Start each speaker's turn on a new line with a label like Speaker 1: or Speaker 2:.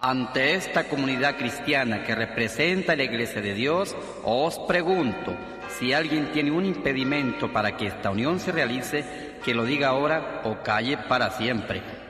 Speaker 1: Ante esta comunidad cristiana que representa la Iglesia de Dios, os pregunto, si alguien tiene un impedimento para que esta unión se realice, que lo diga ahora o calle para siempre.